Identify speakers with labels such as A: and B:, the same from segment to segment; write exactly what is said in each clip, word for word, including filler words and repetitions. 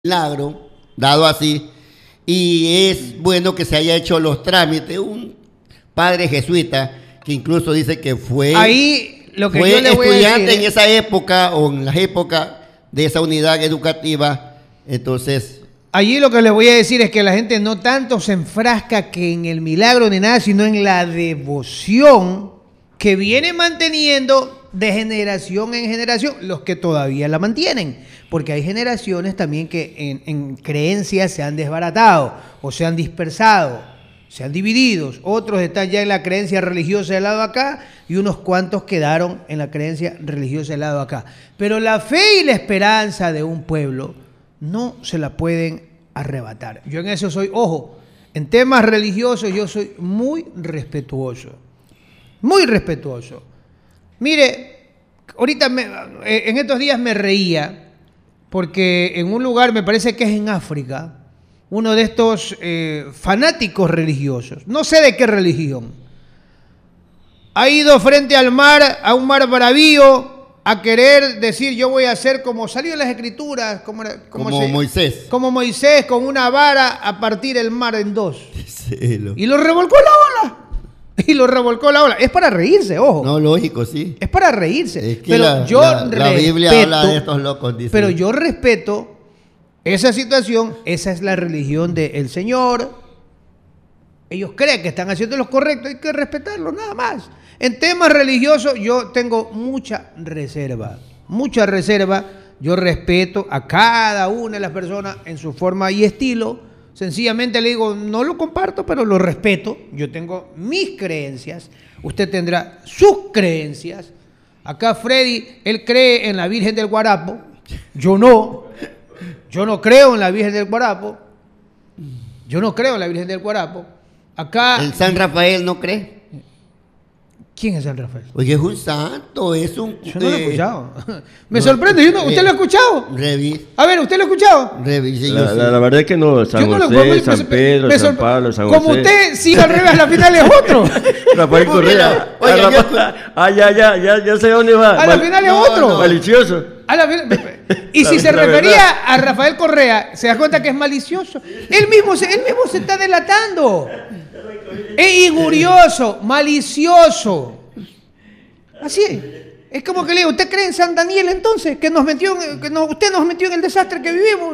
A: milagro dado así, y es bueno que se haya hecho los trámites. Un padre jesuita que incluso dice que fue,
B: Ahí, lo que
A: fue
B: yo le voy a
A: estudiante
B: decir,
A: en esa época o en las épocas de esa unidad educativa. Entonces,
B: allí lo que les voy a decir es que la gente no tanto se enfrasca que en el milagro ni nada, sino en la devoción que viene manteniendo de generación en generación los que todavía la mantienen. Porque hay generaciones también que en, en creencias se han desbaratado o se han dispersado, se han dividido. Otros están ya en la creencia religiosa del lado acá y unos cuantos quedaron en la creencia religiosa del lado acá. Pero la fe y la esperanza de un pueblo no se la pueden arrebatar. Yo en eso soy, ojo, en temas religiosos yo soy muy respetuoso, muy respetuoso. Mire, ahorita me, en estos días me reía porque en un lugar, me parece que es en África, uno de estos eh, fanáticos religiosos, no sé de qué religión, ha ido frente al mar, a un mar bravío, a querer decir yo voy a hacer como salió en las escrituras, como, como,
A: como
B: se,
A: Moisés.
B: Como Moisés, con una vara a partir el mar en dos.
A: Cielo.
B: Y lo revolcó la ola. Y lo revolcó la ola. Es para reírse, ojo.
A: No, lógico, sí.
B: Es para reírse.
A: Es que
B: pero
A: la,
B: yo
A: la, la
B: respeto,
A: Biblia habla de estos locos, dice.
B: Pero yo respeto esa situación. Esa es la religión del Señor. Ellos creen que están haciendo lo correcto. Hay que respetarlo, nada más. En temas religiosos yo tengo mucha reserva. Mucha reserva. Yo respeto a cada una de las personas en su forma y estilo. Sencillamente le digo, no lo comparto, pero lo respeto. Yo tengo mis creencias. Usted tendrá sus creencias. Acá Freddy, él cree en la Virgen del Guarapo. Yo no. Yo no creo en la Virgen del Guarapo. Yo no creo en la Virgen del Guarapo. Acá...
A: ¿El San Rafael no cree?
B: ¿Quién es San Rafael?
A: Oye, es un santo, es un...
B: Yo no lo he
A: eh,
B: escuchado. Me
A: no,
B: sorprende. Yo no, ¿usted
A: eh,
B: lo ha escuchado?
A: Revis,
B: A ver, ¿usted lo ha escuchado?
A: revise, yo
C: La,
A: sí.
C: la, la verdad es que no, San
B: Yo no lo-
C: José,
B: me-
C: San
B: me-
C: Pedro,
B: me
C: San
B: sor-
C: Pablo, San José.
B: Como usted sigue al revés, al final es otro.
C: Rafael
A: ¿Cómo
C: Correa.
A: que no? Oye,
C: Ah,
A: yo-
C: Rafa- ah, ya, ya, ya, ya sé dónde va.
B: A la
C: Mal-
B: final es
A: no,
B: otro.
A: no.
C: Malicioso.
B: A la fin- y si
C: La-
B: se
C: la
B: refería
C: verdad.
B: a Rafael Correa, se da cuenta que es malicioso. Él mismo se, él mismo se está delatando. Es injurioso, malicioso. Así es. Es como que le digo, ¿usted cree en San Daniel entonces? Que nos metió, en- que nos- usted nos metió en el desastre que vivimos.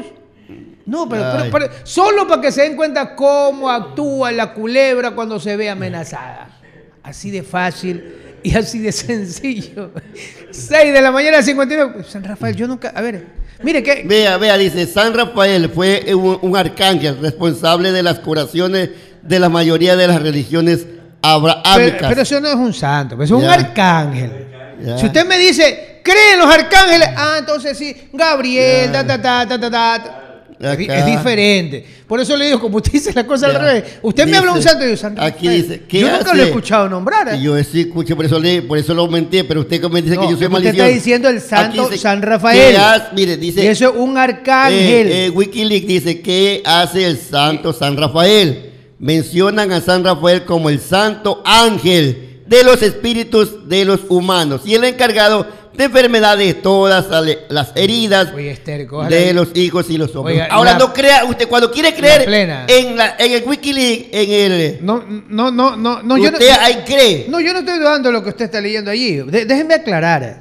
B: No, pero, pero-
A: Ay.
B: pero solo para que se den cuenta cómo actúa la culebra cuando se ve amenazada. Así de fácil y así de sencillo. seis de la mañana, cincuenta y nueve. San Rafael, yo nunca... A ver, mire que...
A: Vea, vea, dice, San Rafael fue un, un arcángel responsable de las curaciones de la mayoría de las religiones
B: Pero,
A: abrahámicas.
B: pero eso no es un santo, eso es un
A: Ya.
B: arcángel.
A: Ya.
B: Si usted me dice, ¿cree en los arcángeles? Ah, entonces sí, Gabriel, ta, ta, ta, ta, ta, ta. Es, di-
A: Acá.
B: es diferente. Por eso le digo, como usted dice la cosa
A: Ya.
B: al revés. Usted me
A: Dice-
B: habla de un santo y yo, San Rafael.
A: aquí dice, ¿qué
B: yo nunca
A: hace?
B: lo he escuchado nombrar. ¿eh?
A: Y yo sí escuché, por eso, le, por eso lo menté, pero usted me dice
B: No,
A: que yo soy
B: usted
A: malicioso.
B: está diciendo el santo
A: Aquí dice,
B: San Rafael.
A: ¿qué hace? Mire, dice...
B: Y eso es un arcángel.
A: Eh, eh, Wikileaks dice que hace el santo San Rafael. Mencionan a San Rafael como el santo ángel de los espíritus de los humanos y el encargado de enfermedades de todas las heridas
B: Oye, Esther, cójala
A: de
B: ahí.
A: los hijos y los hombres.
B: Oiga,
A: Ahora
B: la-
A: no crea, usted cuando quiere creer
B: plena.
A: en, la, en el Wikileaks, en el...
B: No, no, no, no, no, yo no,
A: usted ahí cree.
B: no, yo no estoy dudando de lo que usted está leyendo allí. De- déjenme aclarar.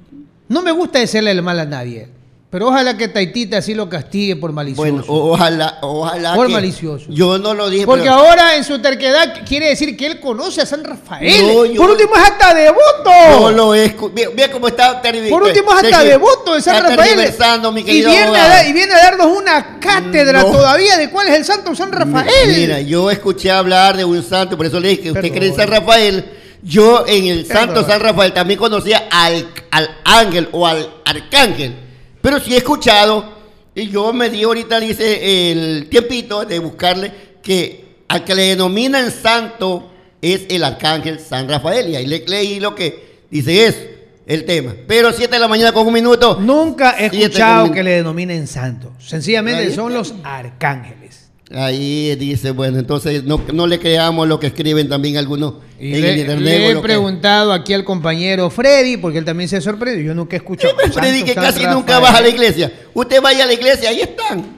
B: No me gusta decirle el mal a nadie, pero ojalá que Taitita así lo castigue por malicioso.
A: Bueno, o- ojalá, ojalá
B: Por
A: que-
B: malicioso.
A: Yo no lo dije.
B: Porque
A: pero-
B: ahora en su terquedad quiere decir que él conoce a San Rafael.
A: No, yo-
B: Por último es hasta devoto.
A: No lo es. Vea, vea cómo está termi-
B: Por último es hasta
A: tergi-
B: devoto de San
A: está
B: Rafael.
A: tergiversando, mi
B: Y
A: querido
B: viene, a
A: abogado.
B: dar- y viene a darnos una cátedra
A: No.
B: todavía de cuál es el santo San Rafael.
A: Mira, yo escuché hablar de un santo, por eso le dije que usted
B: Perdón.
A: cree en San Rafael. Yo en el santo
B: Perdón.
A: San Rafael también conocía al, al ángel o al arcángel. Pero sí he escuchado, y yo me di ahorita, dice, el tiempito de buscarle que al que le denominan santo es el arcángel San Rafael. Y ahí le leí lo que dice eso, el tema. Pero siete de la mañana con un minuto.
B: Nunca he
A: Siete
B: escuchado
A: con-
B: que le denominen santo. Sencillamente
A: Ahí
B: son
A: está.
B: los arcángeles.
A: Ahí dice, bueno, entonces no, no le creamos lo que escriben también algunos
B: Y
A: en
B: le,
A: el internet.
B: le
A: o
B: he
A: lo que-
B: preguntado aquí al compañero Freddy, porque él también se sorprendió. Yo nunca he escuchado.
A: Freddy, que
B: Santo
A: casi
B: San
A: nunca
B: Rafael.
A: vas a la iglesia. Usted vaya a la iglesia, ahí están.